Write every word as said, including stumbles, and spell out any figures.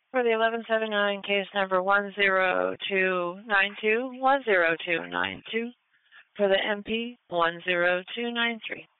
For the eleven seventy-nine, case number one zero two nine two, one zero two nine two. For the M P, one zero two nine three.